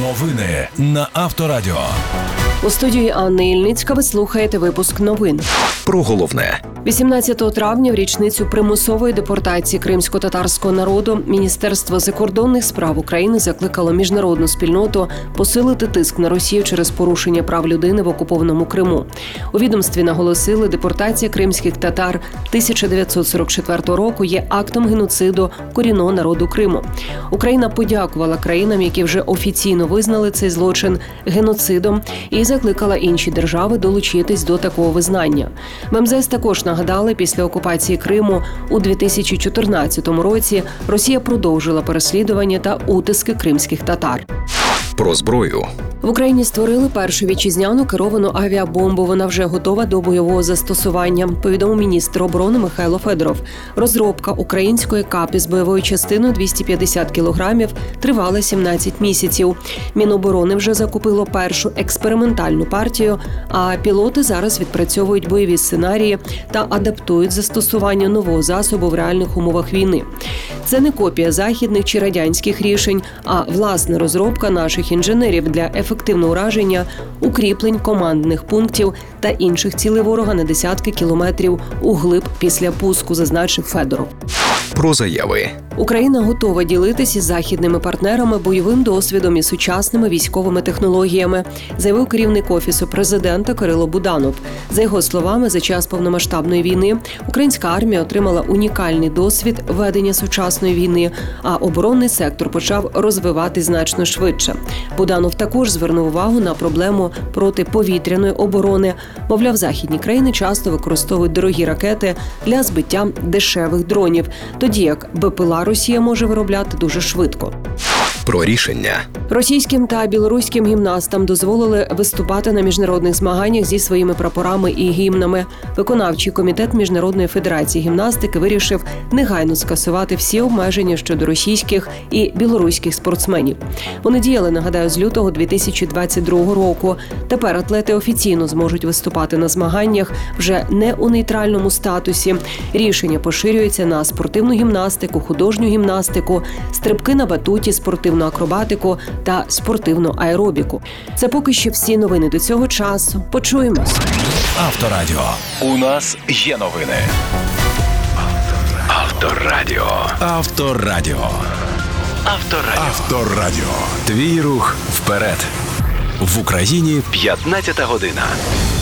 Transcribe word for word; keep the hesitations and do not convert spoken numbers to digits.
Новини на Авторадіо. У студії Анни Ільницька ви слухаєте випуск новин. Про головне. вісімнадцятого травня в річницю примусової депортації кримсько-татарського народу Міністерство закордонних справ України закликало міжнародну спільноту посилити тиск на Росію через порушення прав людини в окупованому Криму. У відомстві наголосили, депортація кримських татар тисяча дев'ятсот сорок четвертого року є актом геноциду корінного народу Криму. Україна подякувала країнам, які вже офіційно визнали цей злочин геноцидом, і закликала інші держави долучитись до такого визнання. В ем зе ес також нагадали, після окупації Криму у дві тисячі чотирнадцятому році Росія продовжила переслідування та утиски кримських татар. Про зброю. В Україні створили першу вітчизняну керовану авіабомбу. Вона вже готова до бойового застосування, повідомив міністр оборони Михайло Федоров. Розробка української капі з бойовою частиною двісті п'ятдесят кілограмів тривала сімнадцять місяців. Міноборони вже закупило першу експериментальну партію, а пілоти зараз відпрацьовують бойові сценарії та адаптують застосування нового засобу в реальних умовах війни. Це не копія західних чи радянських рішень, а власна розробка наших інженерів для ефективного ураження укріплень, командних пунктів та інших цілей ворога на десятки кілометрів углиб після пуску, зазначив Федоров. Про заяви. Україна готова ділитися із західними партнерами бойовим досвідом і сучасними військовими технологіями, заявив керівник Офісу президента Кирило Буданов. За його словами, за час повномасштабної війни українська армія отримала унікальний досвід ведення сучасної війни, а оборонний сектор почав розвивати значно швидше. Буданов також звернув увагу на проблему протиповітряної оборони. Мовляв, західні країни часто використовують дорогі ракети для збиття дешевих дронів, тоді як БПЛА Росія може виробляти дуже швидко. Про рішення. Російським та білоруським гімнастам дозволили виступати на міжнародних змаганнях зі своїми прапорами і гімнами. Виконавчий комітет Міжнародної федерації гімнастики вирішив негайно скасувати всі обмеження щодо російських і білоруських спортсменів. Вони діяли, нагадаю, з лютого дві тисячі двадцять другого року. Тепер атлети офіційно зможуть виступати на змаганнях вже не у нейтральному статусі. Рішення поширюється на спортивну гімнастику, художню гімнастику, стрибки на батуті, спортивну акробатику та спортивну аеробіку. Це поки що всі новини до цього часу. Почуємось. Авторадіо. У нас є новини. Авторадіо. Авторадіо. Авторадіо. Авторадіо. Твій рух вперед. В Україні п'ятнадцята година.